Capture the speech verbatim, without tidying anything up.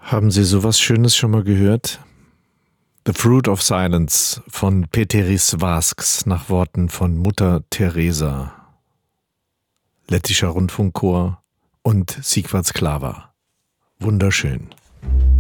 Haben Sie sowas Schönes schon mal gehört? The Fruit of Silence von Péteris Vasks nach Worten von Mutter Teresa, Lettischer Rundfunkchor und Sigvard Sklava. Wunderschön.